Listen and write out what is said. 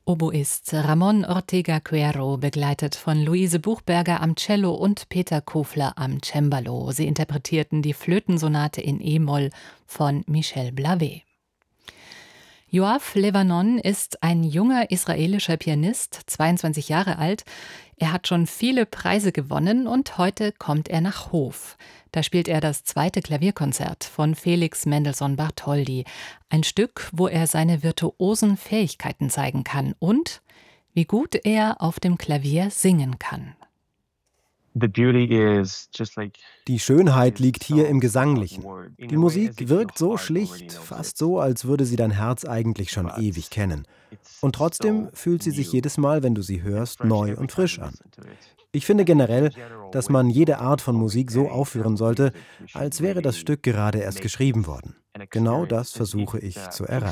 Oboist Ramón Ortega Cuero, begleitet von Luise Buchberger am Cello und Peter Kofler am Cembalo. Sie interpretierten die Flötensonate in E-Moll von Michel Blavet. Yoav Levanon ist ein junger israelischer Pianist, 22 Jahre alt. Er hat schon viele Preise gewonnen und heute kommt er nach Hof. Da spielt er das 2. Klavierkonzert von Felix Mendelssohn Bartholdy. Ein Stück, wo er seine virtuosen Fähigkeiten zeigen kann und wie gut er auf dem Klavier singen kann. Die Schönheit liegt hier im Gesanglichen. Die Musik wirkt so schlicht, fast so, als würde sie dein Herz eigentlich schon ewig kennen. Und trotzdem fühlt sie sich jedes Mal, wenn du sie hörst, neu und frisch an. Ich finde generell, dass man jede Art von Musik so aufführen sollte, als wäre das Stück gerade erst geschrieben worden. Genau das versuche ich zu erreichen.